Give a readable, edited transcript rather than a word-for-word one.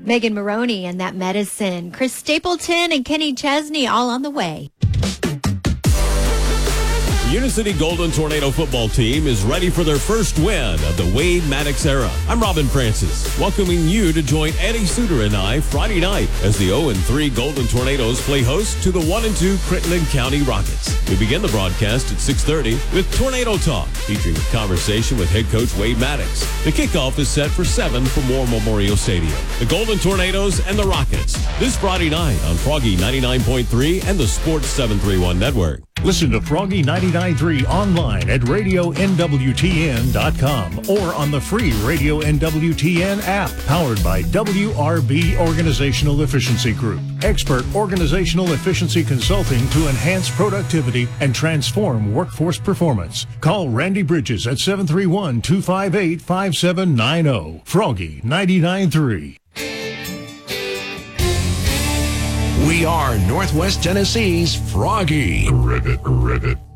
Megan Maroney and That Medicine. Chris Stapleton and Kenny Chesney all on the way. The Unicity Golden Tornado football team is ready for their first win of the Wade Maddox era. I'm Robin Francis, welcoming you to join Eddie Suter and I Friday night as the 0-3 Golden Tornadoes play host to the 1-2 Crittenden County Rockets. We begin the broadcast at 6:30 with Tornado Talk, featuring a conversation with head coach Wade Maddox. The kickoff is set for 7 from War Memorial Stadium. The Golden Tornadoes and the Rockets this Friday night on Froggy 99.3 and the Sports 731 Network. Listen to Froggy 99.3 online at RadioNWTN.com or on the free Radio NWTN app, powered by WRB Organizational Efficiency Group. Expert organizational efficiency consulting to enhance productivity and transform workforce performance. Call Randy Bridges at 731-258-5790. Froggy 99.3. We are Northwest Tennessee's Froggy. Ribbit.